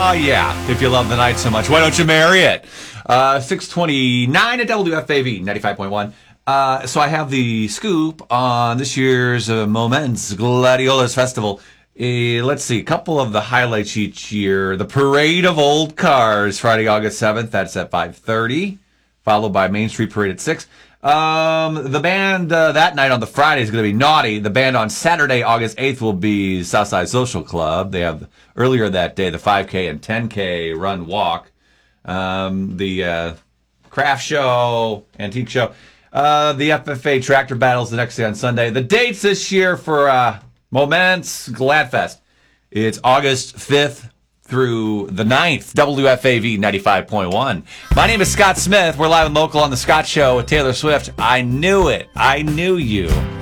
Oh, yeah. If you love the night so much, why don't you marry it? 629 at WFAV 95.1. So I have the scoop on this year's Moments Gladiolas Festival. Let's see, a couple of the highlights each year. The Parade of Old Cars, Friday, August 7th. That's at 5:30, followed by Main Street Parade at 6. The band that night on the Friday is going to be Naughty. The band on Saturday, August 8th, will be Southside Social Club. They have earlier that day the 5K and 10K run walk. The craft show, antique show. The FFA tractor battles the next day on Sunday. The dates this year for Moments Gladfest. It's August 5th through the 9th, WFAV 95.1. My name is Scott Smith. We're live and local on The Scott Show with Taylor Swift. I knew it. I knew you.